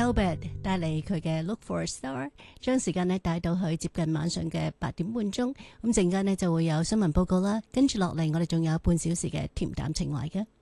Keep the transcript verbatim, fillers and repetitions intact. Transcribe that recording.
Albert 帶嚟佢嘅 Look for a Star， 將時間呢帶到去接近晚上嘅八點半鐘。咁陣間呢就會有新聞報告啦，跟住落嚟我哋仲有半小時嘅甜淡情懷嘅。